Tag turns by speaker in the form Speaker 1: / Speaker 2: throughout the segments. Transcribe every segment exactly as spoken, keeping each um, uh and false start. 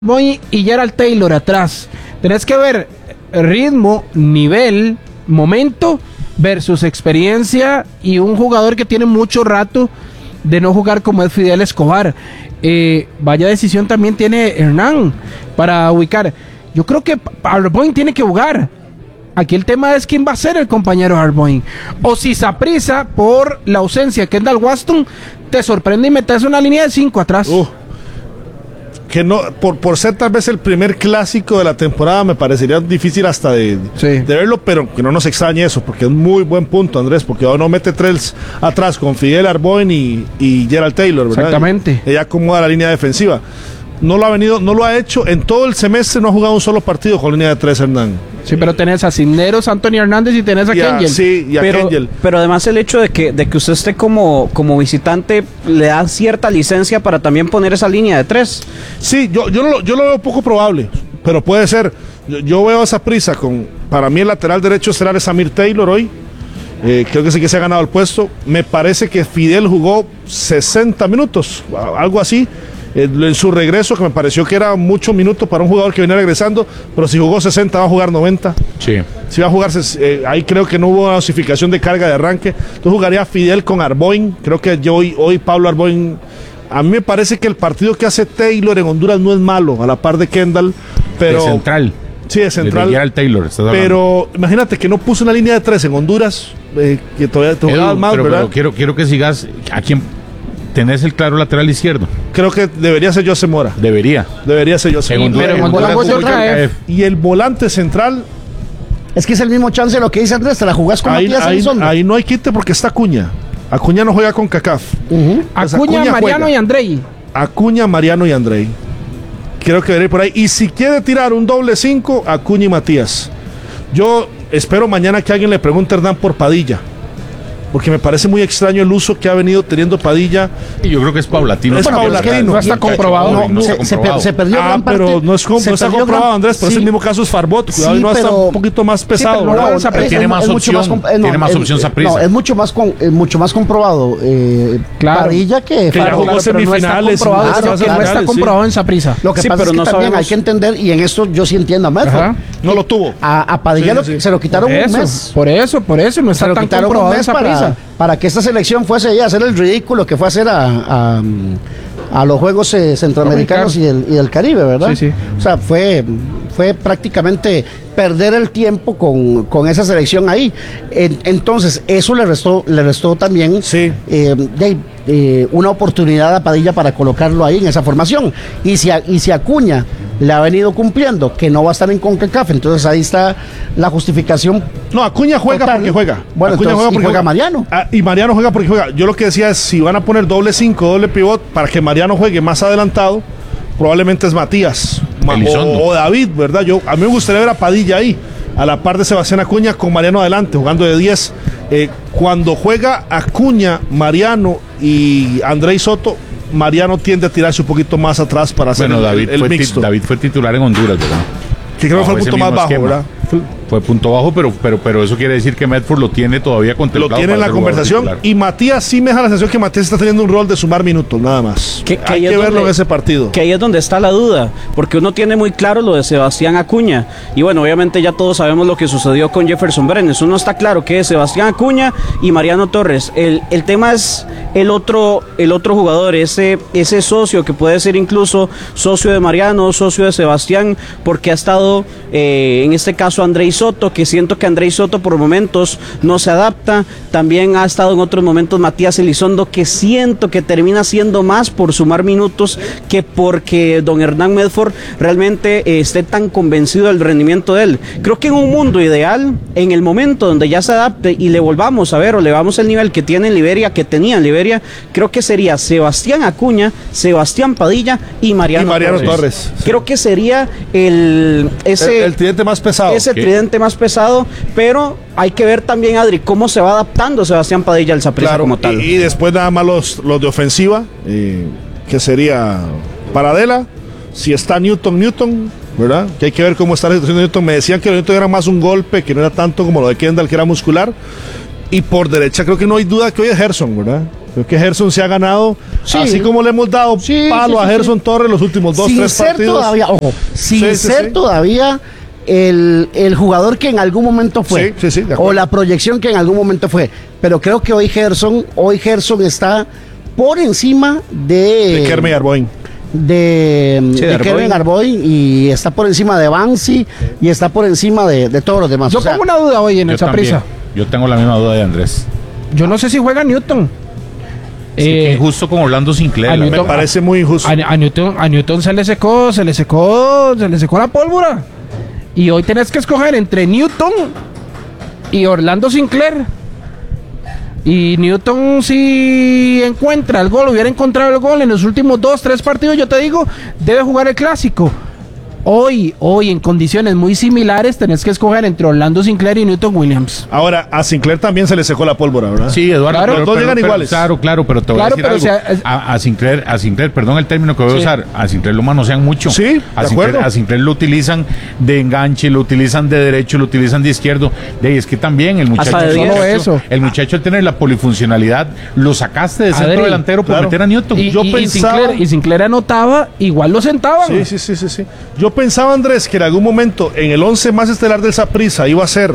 Speaker 1: Boy y Gerald Taylor atrás. Tenés que ver ritmo, nivel, momento versus experiencia y un jugador que tiene mucho rato de no jugar como es Fidel Escobar. Eh, vaya decisión también tiene Hernán para ubicar. Yo creo que Arboin tiene que jugar. Aquí el tema es quién va a ser el compañero Arboin. O si Saprissa, por la ausencia de Kendall Waston, te sorprende y metes una línea de cinco atrás.
Speaker 2: Uh. Que no, por, por ser tal vez el primer clásico de la temporada, me parecería difícil hasta de,
Speaker 1: sí.
Speaker 2: de verlo, pero que no nos extrañe eso, porque es muy buen punto, Andrés, porque no mete tres atrás con Fidel Arboin y, y Gerald Taylor, ¿verdad?
Speaker 1: Exactamente.
Speaker 2: Ella acomoda la línea defensiva. No lo ha venido, no lo ha hecho en todo el semestre, no ha jugado un solo partido con línea de tres, Hernán.
Speaker 1: Sí, pero tenés a Cisneros, Antonio Hernández y tenés a Kengel.
Speaker 2: Sí, y a
Speaker 3: pero,
Speaker 2: Kengel.
Speaker 3: pero además el hecho de que, de que usted esté como, como visitante le da cierta licencia para también poner esa línea de tres.
Speaker 2: Sí, yo, yo, lo, yo lo veo poco probable, pero puede ser. Yo, yo veo esa prisa con, para mí el lateral derecho será Samir Taylor hoy. Eh, creo que sí que se ha ganado el puesto. Me parece que Fidel jugó sesenta minutos, algo así. En su regreso, que me pareció que era mucho minutos para un jugador que venía regresando, pero si jugó sesenta va a jugar noventa.
Speaker 4: Sí.
Speaker 2: Si va a jugar, eh, ahí creo que no hubo una dosificación de carga de arranque. Entonces jugaría Fidel con Arboin. Creo que yo hoy, hoy Pablo Arboin, a mí me parece que el partido que hace Taylor en Honduras no es malo, a la par de Kendall, pero...
Speaker 4: De central.
Speaker 2: Sí, de central.
Speaker 4: De Gerald Taylor, estás hablando.
Speaker 2: Pero imagínate que no puso una línea de tres en Honduras, eh, que todavía te jugabas más,
Speaker 4: pero,
Speaker 2: ¿verdad?
Speaker 4: pero quiero, quiero que sigas. ¿A quién tenés el claro lateral izquierdo?
Speaker 2: Creo que debería ser José Mora.
Speaker 4: Debería.
Speaker 2: Debería ser José Mora.
Speaker 1: Pero en Honduras jugó otra vez.
Speaker 2: Y el volante central...
Speaker 5: Es que es el mismo chance de lo que dice Andrés, te la jugás con
Speaker 2: ahí,
Speaker 5: Matías
Speaker 2: ahí,
Speaker 5: Elizondo.
Speaker 2: ahí no hay quite porque está Acuña. Acuña no juega con CACAF.
Speaker 5: Uh-huh.
Speaker 2: Pues
Speaker 1: Acuña,
Speaker 2: Acuña
Speaker 1: Mariano
Speaker 2: juega.
Speaker 1: y Andrei.
Speaker 2: Acuña, Mariano y Andrei. Creo que debería ir por ahí. Y si quiere tirar un doble cinco, Acuña y Matías. Yo espero mañana que alguien le pregunte a Hernán por Padilla, porque me parece muy extraño el uso que ha venido teniendo Padilla.
Speaker 4: Y yo creo que es paulatino.
Speaker 2: Es
Speaker 4: Bueno,
Speaker 2: paulatino.
Speaker 4: es que
Speaker 1: No está comprobado.
Speaker 4: No, no
Speaker 5: se,
Speaker 4: está
Speaker 5: se,
Speaker 4: comprobado.
Speaker 5: per, se perdió
Speaker 2: Ah,
Speaker 5: gran parte.
Speaker 2: pero no, es com-
Speaker 5: se
Speaker 2: no está
Speaker 5: perdió
Speaker 2: comprobado,
Speaker 5: gran-
Speaker 2: Andrés, pero
Speaker 5: sí.
Speaker 2: es el mismo caso es Farbot. Cuidado,
Speaker 5: Sí,
Speaker 2: no está
Speaker 5: pero-
Speaker 2: un poquito más pesado.
Speaker 1: pero no
Speaker 2: ¿verdad?
Speaker 1: lo vamos a
Speaker 4: Pero
Speaker 1: Es-
Speaker 4: tiene
Speaker 5: es-
Speaker 4: más
Speaker 5: es mucho
Speaker 4: opción.
Speaker 5: más com- eh, no,
Speaker 4: tiene más
Speaker 5: es-
Speaker 4: opción
Speaker 5: eh,
Speaker 4: Saprissa.
Speaker 5: No, es mucho más, con, eh, mucho más comprobado eh,
Speaker 1: Claro.
Speaker 5: Padilla que
Speaker 2: Que ya
Speaker 5: Farbot.
Speaker 2: jugó
Speaker 1: Claro, pero no está
Speaker 2: semifinales,
Speaker 1: comprobado,
Speaker 2: y
Speaker 1: es
Speaker 2: más
Speaker 1: que no está
Speaker 2: finales,
Speaker 1: comprobado en Saprissa.
Speaker 5: Lo que
Speaker 3: Sí,
Speaker 5: pasa
Speaker 3: pero
Speaker 5: es que
Speaker 3: no
Speaker 5: también
Speaker 3: sabemos.
Speaker 5: hay que entender, y en esto yo sí entiendo a Medford.
Speaker 1: Ajá.
Speaker 2: No lo tuvo.
Speaker 5: A, a Padilla
Speaker 2: Sí,
Speaker 5: lo-
Speaker 2: sí.
Speaker 5: se lo quitaron
Speaker 1: Por
Speaker 5: un
Speaker 1: eso,
Speaker 5: mes.
Speaker 1: por eso, por eso, no
Speaker 5: Se
Speaker 1: está
Speaker 5: lo
Speaker 1: tan
Speaker 5: quitaron un
Speaker 1: comprobado en
Speaker 5: mes
Speaker 1: Saprissa.
Speaker 5: para, para que esta selección fuese ella a hacer el ridículo que fue a hacer a, a, a los Juegos eh, Centroamericanos y del, y del Caribe, ¿verdad?
Speaker 1: Sí, sí.
Speaker 5: O sea, fue, fue prácticamente perder el tiempo con, con esa selección ahí. En- entonces, eso le restó, le restó también
Speaker 2: Sí.
Speaker 5: eh, de, eh, una oportunidad a Padilla para colocarlo ahí en esa formación. Y si, a- y si Acuña le ha venido cumpliendo que no va a estar en CONCACAF, entonces ahí está la justificación.
Speaker 2: No, Acuña juega
Speaker 5: Total.
Speaker 2: porque juega.
Speaker 5: Bueno,
Speaker 2: Acuña
Speaker 5: entonces, y
Speaker 2: porque
Speaker 5: juega Mariano.
Speaker 2: Ah, y Mariano juega porque juega. Yo lo que decía es, si van a poner doble cinco, doble pivot, para que Mariano juegue más adelantado, probablemente es Matías Ma-
Speaker 4: Elizondo.
Speaker 2: o, o David, ¿verdad? Yo, a mí me gustaría ver a Padilla ahí, a la par de Sebastián Acuña, con Mariano adelante, jugando de diez. Eh, cuando juega Acuña, Mariano y Andrei Soto, Mariano tiende a tirarse un poquito más atrás para hacer
Speaker 4: Bueno,
Speaker 2: el,
Speaker 4: David,
Speaker 2: el
Speaker 4: fue ti-
Speaker 2: mixto.
Speaker 4: Bavid fue titular en Honduras, ¿verdad?
Speaker 2: Que creo que fue
Speaker 4: Bajo
Speaker 2: el punto
Speaker 4: ese
Speaker 2: más
Speaker 4: mismo
Speaker 2: bajo,
Speaker 4: esquema.
Speaker 2: ¿verdad? Fue-
Speaker 4: Fue punto bajo, pero, pero, pero eso quiere decir que Medford lo tiene todavía
Speaker 2: Lo
Speaker 4: contemplado.
Speaker 2: tiene en
Speaker 4: para
Speaker 2: la
Speaker 4: ser jugador
Speaker 2: conversación.
Speaker 4: titular.
Speaker 2: Y Matías sí me da la sensación que Matías está teniendo un rol de sumar minutos, nada más.
Speaker 3: Que- que
Speaker 2: Hay
Speaker 3: ahí
Speaker 2: que
Speaker 3: es
Speaker 2: verlo
Speaker 3: donde-
Speaker 2: en ese partido.
Speaker 3: Que ahí es donde está la duda, porque uno tiene muy claro lo de Sebastián Acuña, y bueno, obviamente ya todos sabemos lo que sucedió con Jefferson Brenes. Uno está claro que es Sebastián Acuña y Mariano Torres. El, el tema es el otro, el otro jugador, ese, ese socio que puede ser incluso socio de Mariano, socio de Sebastián, porque ha estado eh, en este caso Andrei Soto, que siento que Andrei Soto por momentos no se adapta. También ha estado en otros momentos Matías Elizondo, que siento que termina siendo más por sumar minutos que porque don Hernán Medford realmente eh, esté tan convencido del rendimiento de él. Creo que en un mundo ideal, en el momento donde ya se adapte y le volvamos a ver o le vamos el nivel que tiene en Liberia, que tenía en Liberia, creo que sería Sebastián Acuña, Sebastián Padilla y Mariano,
Speaker 2: Y Mariano
Speaker 3: Torres.
Speaker 2: Torres.
Speaker 3: Creo que sería el ese
Speaker 2: El, el tridente más pesado.
Speaker 3: ese
Speaker 4: ¿Qué?
Speaker 3: tridente más pesado, pero hay que ver también, Adri, cómo se va adaptando Sebastián Padilla al Saprissa
Speaker 2: Claro,
Speaker 3: como tal.
Speaker 2: y, y después nada más los, los de ofensiva, eh, que sería Paradela, si está Newton, Newton, ¿verdad? Que hay que ver cómo está la situación de Newton. Me decían que el Newton era más un golpe, que no era tanto como lo de Kendall, que era muscular. Y por derecha creo que no hay duda que hoy es Gerson, ¿verdad? Creo que Gerson se ha ganado,
Speaker 5: Sí.
Speaker 2: así como le hemos dado
Speaker 5: Sí,
Speaker 2: palo
Speaker 5: sí,
Speaker 2: a
Speaker 5: sí,
Speaker 2: Gerson
Speaker 5: sí.
Speaker 2: Torres los últimos dos,
Speaker 5: sin
Speaker 2: tres
Speaker 5: ser
Speaker 2: partidos.
Speaker 5: todavía, ojo, sin
Speaker 2: Sí, sí,
Speaker 5: ser
Speaker 2: sí.
Speaker 5: todavía el, el jugador que en algún momento fue.
Speaker 2: Sí, sí, sí, de acuerdo.
Speaker 5: O la proyección que en algún momento fue. Pero creo que hoy Gerson, hoy Gerson está por encima de.
Speaker 2: De Kermey Arboin.
Speaker 5: de,
Speaker 3: Sí,
Speaker 5: de
Speaker 3: de Arboin.
Speaker 5: Kevin Arboy y está por encima de Bansi y está por encima de, de todos los demás.
Speaker 1: Yo
Speaker 5: O sea,
Speaker 1: pongo una duda hoy en
Speaker 4: Yo
Speaker 1: el
Speaker 4: también.
Speaker 1: Saprissa.
Speaker 4: Yo tengo la misma duda de Andrés.
Speaker 1: Yo no sé si juega Newton.
Speaker 4: Sí,
Speaker 1: Eh,
Speaker 4: que injusto con Orlando Sinclair.
Speaker 1: a
Speaker 4: la
Speaker 2: Me
Speaker 1: Newton-
Speaker 4: verdad.
Speaker 2: parece muy injusto.
Speaker 1: A, a Newton, a Newton se le secó, se le secó, se le secó la pólvora. Y hoy tenés que escoger entre Newton y Orlando Sinclair. Y Newton, si encuentra el gol, hubiera encontrado el gol en los últimos dos, tres partidos, yo te digo, debe jugar el clásico. Hoy, hoy en condiciones muy similares, tenés que escoger entre Orlando Sinclair y Newton Williams.
Speaker 2: Ahora, a Sinclair también se le secó la pólvora, ¿verdad?
Speaker 4: Sí, Eduardo,
Speaker 1: Claro.
Speaker 4: pero,
Speaker 2: Los dos
Speaker 4: pero-
Speaker 2: llegan
Speaker 4: pero-
Speaker 2: iguales.
Speaker 4: Claro, claro, pero te voy
Speaker 1: Claro,
Speaker 4: a
Speaker 1: pero
Speaker 4: decir
Speaker 1: o
Speaker 4: algo.
Speaker 1: sea, es-
Speaker 4: a, a Sinclair, a Sinclair, perdón el término que voy a
Speaker 1: Sí.
Speaker 4: usar, a Sinclair lo manosean mucho.
Speaker 2: Sí, de
Speaker 4: a Sinclair,
Speaker 2: acuerdo.
Speaker 4: a Sinclair lo utilizan de enganche, lo utilizan de derecho, lo utilizan de izquierdo. De ahí es que también el muchacho,
Speaker 3: Hasta de
Speaker 4: el
Speaker 3: diez.
Speaker 4: muchacho-
Speaker 1: Eso.
Speaker 4: el muchacho al tener la polifuncionalidad, lo sacaste de centro
Speaker 1: Adri,
Speaker 4: delantero por
Speaker 2: claro.
Speaker 4: meter a Newton.
Speaker 1: Y,
Speaker 2: Yo
Speaker 1: y- y
Speaker 2: pensaba-
Speaker 1: Sinclair, y Sinclair anotaba, igual lo sentaban.
Speaker 2: Sí, sí, sí, sí, sí. Yo pensaba, Andrés, que en algún momento en el once más estelar del Saprissa iba a ser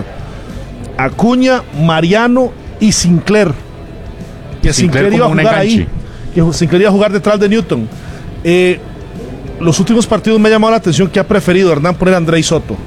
Speaker 2: Acuña, Mariano y Sinclair. Que
Speaker 4: Sinclair
Speaker 2: Sinclair, iba a
Speaker 4: como un
Speaker 2: jugar ahí.
Speaker 4: enganche.
Speaker 2: Que Sinclair iba a jugar detrás de Newton. Eh, los últimos partidos me ha llamado la atención que ha preferido Hernán poner a Andrei Soto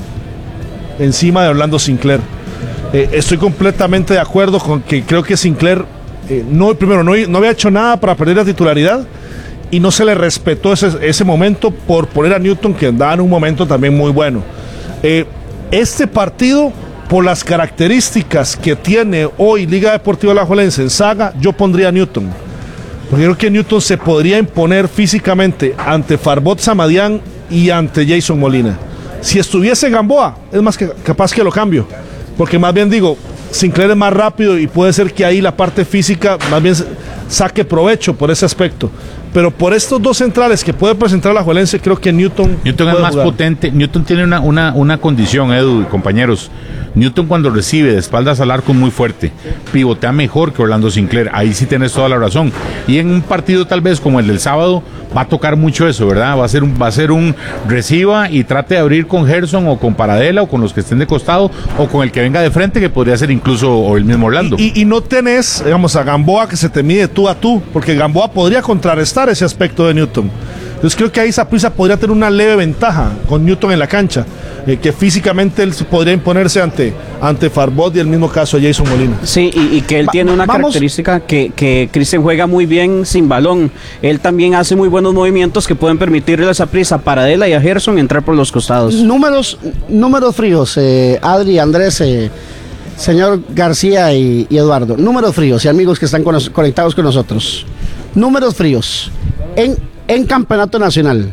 Speaker 2: encima de Orlando Sinclair. Eh, estoy completamente de acuerdo con que creo que Sinclair eh, no, primero no, no había hecho nada para perder la titularidad y no se le respetó ese, ese momento por poner a Newton, que andaba en un momento también muy bueno. Eh, este partido, por las características que tiene hoy Liga Deportiva Alajuelense en saga, yo pondría a Newton. Porque creo que Newton se podría imponer físicamente ante Farbot Samadián y ante Jason Molina. Si estuviese Gamboa, es más que capaz que lo cambio. Porque más bien digo, Sinclair es más rápido y puede ser que ahí la parte física más bien saque provecho por ese aspecto. Pero por estos dos centrales que puede presentar la Alajuelense, creo que Newton
Speaker 4: Newton es
Speaker 2: puede
Speaker 4: más
Speaker 2: jugar.
Speaker 4: potente. Newton tiene una, una, una condición, Edu y compañeros. Newton cuando recibe de espaldas al arco es muy fuerte. Pivotea mejor que Orlando Sinclair. Ahí sí tienes toda la razón. Y en un partido tal vez como el del sábado va a tocar mucho eso, ¿verdad? Va a ser un, va a ser un reciba y trate de abrir con Gerson o con Paradela o con los que estén de costado o con el que venga de frente, que podría ser incluso o el mismo Orlando.
Speaker 2: Y, y- y no tenés, digamos, a Gamboa que se te mide tú a tú, porque Gamboa podría contrarrestar ese aspecto de Newton. Entonces creo que ahí Saprissa podría tener una leve ventaja con Newton en la cancha, eh, que físicamente él podría imponerse ante, ante Farbot y el mismo caso de Jason Molina.
Speaker 3: Sí, y, y que él
Speaker 5: Va-
Speaker 3: tiene una
Speaker 5: vamos.
Speaker 3: característica que, que Cristian juega muy bien sin balón. Él también hace muy buenos movimientos que pueden permitirle a Saprissa, a Paradela y a Gerson entrar por los costados.
Speaker 5: números, números fríos, eh, Adri, Andrés, eh, señor García y, y Eduardo. Números fríos y amigos que están con nos- conectados con nosotros. Números fríos. En, en campeonato nacional,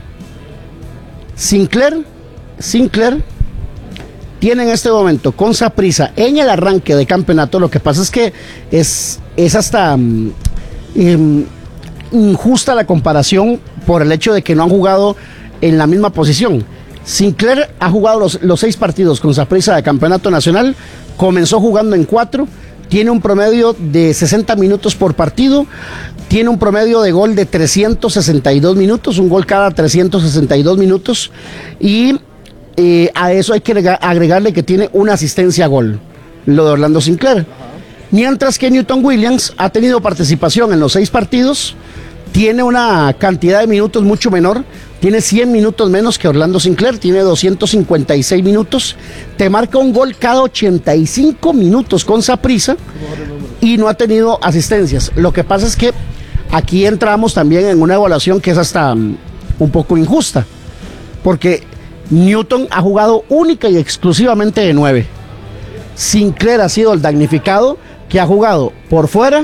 Speaker 5: Sinclair, Sinclair tiene en este momento con Saprissa en el arranque de campeonato. Lo que pasa es que es, es hasta mm, em, injusta la comparación por el hecho de que no han jugado en la misma posición. Sinclair ha jugado los, los seis partidos con Saprissa de campeonato nacional, comenzó jugando en cuatro, tiene un promedio de sesenta minutos por partido, tiene un promedio de gol de trescientos sesenta y dos minutos, un gol cada trescientos sesenta y dos minutos, y eh, a eso hay que agrega- agregarle que tiene una asistencia a gol, lo de Orlando Sinclair. Mientras que Newton Williams ha tenido participación en los seis partidos, tiene una cantidad de minutos mucho menor, tiene cien minutos menos que Orlando Sinclair, tiene doscientos cincuenta y seis minutos, te marca un gol cada ochenta y cinco minutos con Saprissa y no ha tenido asistencias. Lo que pasa es que aquí entramos también en una evaluación que es hasta um, un poco injusta, porque Newton ha jugado única y exclusivamente de nueve. Sinclair ha sido el damnificado, que ha jugado por fuera,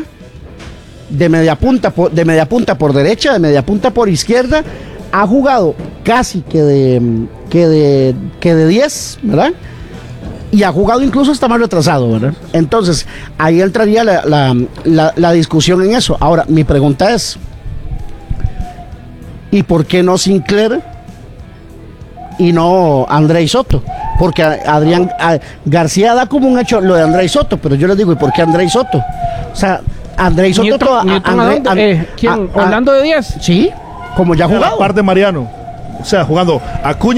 Speaker 5: de media punta por, de media punta por derecha, de media punta por izquierda, ha jugado casi que de que de que de diez, ¿verdad? Y ha jugado incluso hasta más retrasado, ¿verdad? Entonces, ahí entraría la, la, la, la discusión en eso. Ahora, mi pregunta es, ¿y por qué no Sinclair y no Andrei Soto? Porque a- Adrián a- García da como un hecho lo de Andrés Soto, pero yo les digo, ¿y por qué Andrés Soto? O sea, Andrés Soto...
Speaker 1: Newton,
Speaker 5: toda- a-
Speaker 1: Newton, ¿a
Speaker 5: André-
Speaker 1: dónde?
Speaker 5: an-
Speaker 1: Eh, ¿quién?
Speaker 5: a- a-
Speaker 1: ¿Orlando de diez?
Speaker 5: Sí, como ya
Speaker 2: A la
Speaker 5: jugado.
Speaker 2: par de Mariano. O sea, jugando Acuña